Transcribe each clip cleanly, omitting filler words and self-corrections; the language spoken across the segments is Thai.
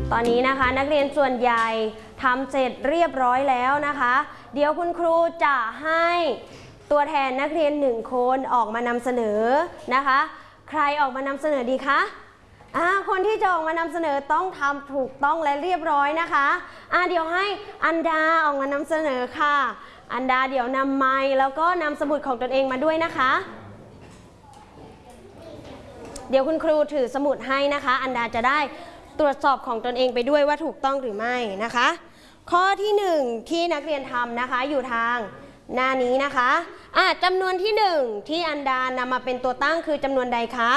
ตอนนี้นะคะนักเรียนส่วนใหญ่ทำเสร็จเรียบร้อยแล้วนะคะเดี๋ยวคุณครูจะให้ตัวแทนนักเรียน1คนออกมานำเสนอนะคะใครออกมานำเสนอดีคะคนที่จะออกมานำเสนอต้องทำถูกต้องและเรียบร้อยนะคะเดี๋ยวให้อันดาออกมานำเสนอค่ะอันดาเดี๋ยวนำไมค์แล้วก็นำสมุดของตนเองมาด้วยนะคะเดี๋ยวคุณครูถือสมุดให้นะคะอันดาจะได้ตรวจสอบของตนเองไปด้วยว่าถูกต้องหรือไม่นะคะข้อที่1ที่นักเรียนทำนะคะอยู่ทางหน้านี้นะคะจำนวนที่1ที่อันดานำมาเป็นตัวตั้งคือจำนวนใดคะ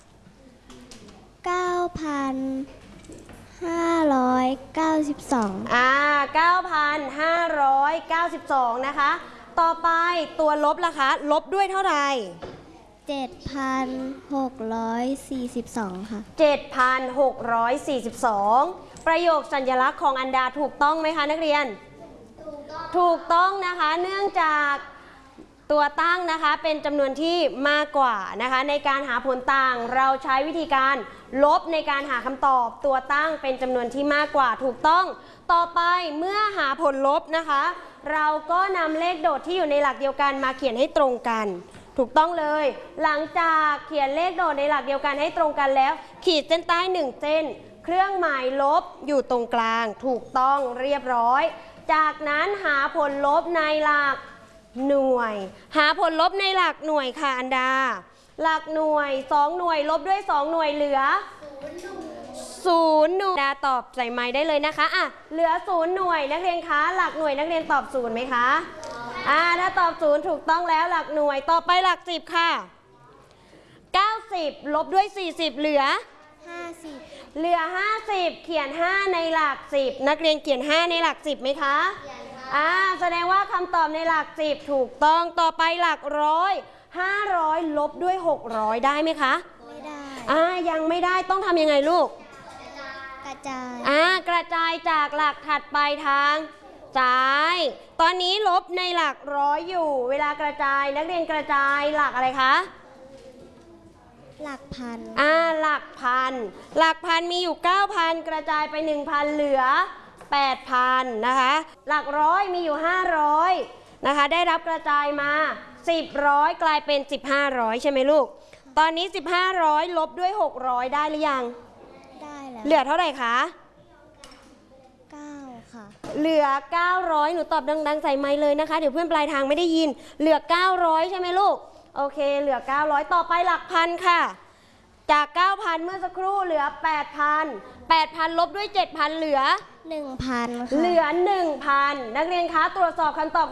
9,592 9,592 นะคะต่อไปตัวลบล่ะคะลบด้วยเท่าไหร่ 7,642 ค่ะ 7,642ประโยคสัญลักษณ์ของอันดาถูกต้องไหมคะนักเรียนถูกต้องนะคะเนื่องจากตัวตั้งนะคะเป็นจำนวนที่มากกว่านะคะในการหาผลต่างเราใช้วิธีการลบในการหาคำตอบตัวตั้งเป็นจำนวนที่มากกว่าถูกต้องต่อไปเมื่อหาผลลบนะคะเราก็นำเลขโดดที่อยู่ในหลักเดียวกันมาเขียนให้ตรงกันถูกต้องเลยหลังจากเขียนเลขโดดในหลักเดียวกันให้ตรงกันแล้วขีดเส้นใต้1เส้นเครื่องหมายลบอยู่ตรงกลางถูกต้องเรียบร้อยจากนั้นหาผลลบในหลักหน่วยหาผลลบในหลักหน่วยค่ะอันดาหลักหน่วย2หน่วยลบด้วย2หน่วยเหลือ0หน่วยดาตอบใส่ไม้ได้เลยนะคะเหลือ0หน่วยนักเรียนคะหลักหน่วยนักเรียนตอบ0ไหมคะถ้าตอบ0ถูกต้องแล้วหลักหน่วยต่อไปหลัก10ค่ะ90ลบด้วย40เหลือ50เหลือ50เขียน5ในหลัก10นักเรียนเขียน5ในหลัก10ไหมคะแสดงว่าคำตอบในหลัก10ถูกต้องต่อไปหลักร้อย500ลบด้วย600ได้ไหมคะไม่ได้ยังไม่ได้ต้องทำยังไงลูกกระจายกระจายจากหลักถัดไปทางซ้ายตอนนี้ลบในหลักร้อยอยู่เวลากระจายนักเรียนกระจายหลักอะไรคะหลักพันหลักพันมีอยู่ 9,000 กระจายไป 1,000 เหลือ 8,000 นะคะหลักร้อยมีอยู่500นะคะได้รับกระจายมา10กลายเป็น1500ใช่ไหมลูกตอนนี้1500ลบด้วย600ได้หรือยังได้แล้วเหลือเท่าไหร่คะ 9ค่ะเหลือ900หนูตอบดังๆใส่ไมค์เลยนะคะเดี๋ยวเพื่อนปลายทางไม่ได้ยินเหลือ900ใช่ไหมลูกโอเคเหลือ900ต่อไปหลักพันค่ะจาก 9,000 เมื่อสักครู่เหลือ 8,000 ลบด้วย 7,000 เหลือ 1,000 ค่ะเหลือ 1,000 นักเรียนคะตรวจสอบคำตอบ